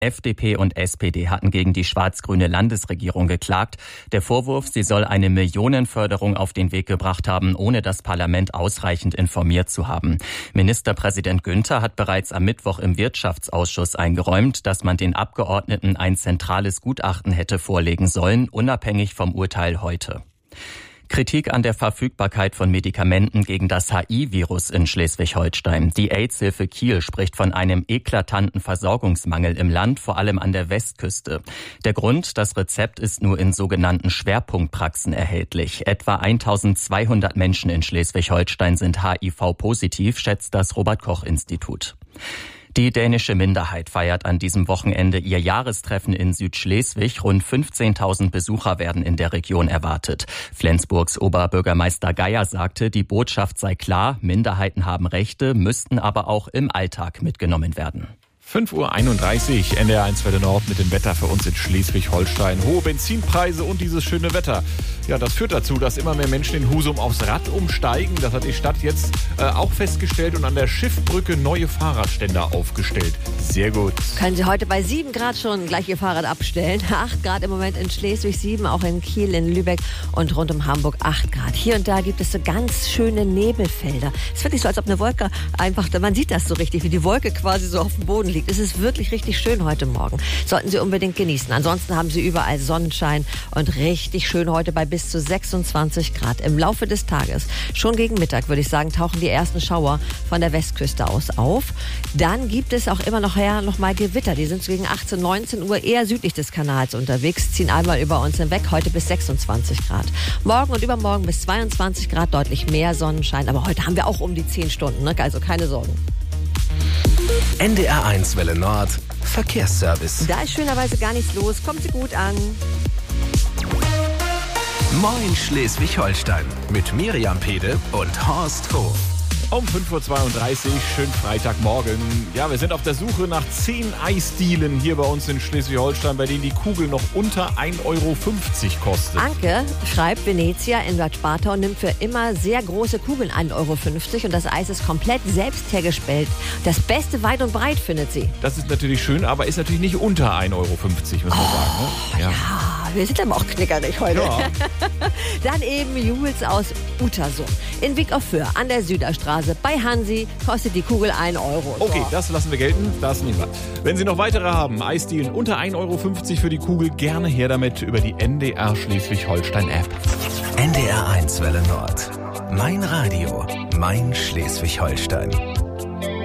FDP und SPD hatten gegen die schwarz-grüne Landesregierung geklagt. Der Vorwurf, sie soll eine Millionenförderung auf den Weg gebracht haben, ohne das Parlament ausreichend informiert zu haben. Ministerpräsident Günther hat bereits am Mittwoch im Wirtschaftsausschuss eingeräumt, dass man den Abgeordneten ein zentrales Gutachten hätte vorlegen sollen, unabhängig vom Urteil heute. Kritik an der Verfügbarkeit von Medikamenten gegen das HIV-Virus in Schleswig-Holstein. Die AIDS-Hilfe Kiel spricht von einem eklatanten Versorgungsmangel im Land, vor allem an der Westküste. Der Grund, das Rezept ist nur in sogenannten Schwerpunktpraxen erhältlich. Etwa 1200 Menschen in Schleswig-Holstein sind HIV-positiv, schätzt das Robert-Koch-Institut. Die dänische Minderheit feiert an diesem Wochenende ihr Jahrestreffen in Südschleswig. Rund 15.000 Besucher werden in der Region erwartet. Flensburgs Oberbürgermeister Geier sagte, die Botschaft sei klar, Minderheiten haben Rechte, müssten aber auch im Alltag mitgenommen werden. 5:31 Uhr, NDR1 Welle Nord mit dem Wetter für uns in Schleswig-Holstein. Hohe Benzinpreise und dieses schöne Wetter. Ja, das führt dazu, dass immer mehr Menschen in Husum aufs Rad umsteigen. Das hat die Stadt jetzt auch festgestellt und an der Schiffbrücke neue Fahrradständer aufgestellt. Sehr gut. Können Sie heute bei 7 Grad schon gleich Ihr Fahrrad abstellen? 8 Grad im Moment in Schleswig, 7 auch in Kiel, in Lübeck und rund um Hamburg 8 Grad. Hier und da gibt es so ganz schöne Nebelfelder. Es ist wirklich so, als ob eine Wolke einfach, man sieht das so richtig, wie die Wolke quasi so auf dem Boden liegt. Es ist wirklich richtig schön heute Morgen. Sollten Sie unbedingt genießen. Ansonsten haben Sie überall Sonnenschein und richtig schön heute bei bis zu 26 Grad. Im Laufe des Tages, schon gegen Mittag, würde ich sagen, tauchen die ersten Schauer von der Westküste aus auf. Dann gibt es auch immer noch mal Gewitter. Die sind so gegen 18, 19 Uhr eher südlich des Kanals unterwegs, ziehen einmal über uns hinweg, heute bis 26 Grad. Morgen und übermorgen bis 22 Grad, deutlich mehr Sonnenschein. Aber heute haben wir auch um die 10 Stunden, ne? Also keine Sorgen. NDR1 Welle Nord, Verkehrsservice. Da ist schönerweise gar nichts los. Kommt Sie gut an. Moin Schleswig-Holstein mit Miriam Pede und Horst Hof. Um 5:32 Uhr, schönen Freitagmorgen. Ja, wir sind auf der Suche nach 10 Eisdielen hier bei uns in Schleswig-Holstein, bei denen die Kugel noch unter 1,50 Euro kostet. Anke schreibt, Venezia in Bad Spartau nimmt für immer sehr große Kugeln 1,50 Euro und das Eis ist komplett selbst hergestellt. Das Beste weit und breit, findet sie. Das ist natürlich schön, aber ist natürlich nicht unter 1,50 Euro, muss man sagen. Ne? Ja, wir sind aber auch knickerig heute. Ja. Dann eben Jules aus Utersum. In Wiek auf Föhr an der Süderstraße bei Hansi kostet die Kugel 1 Euro. So. Okay, das lassen wir gelten, das nehmen wir. Wenn Sie noch weitere haben, Eisdielen unter 1,50 Euro für die Kugel, gerne her damit über die NDR Schleswig-Holstein-App. NDR1 Welle Nord. Mein Radio, mein Schleswig-Holstein.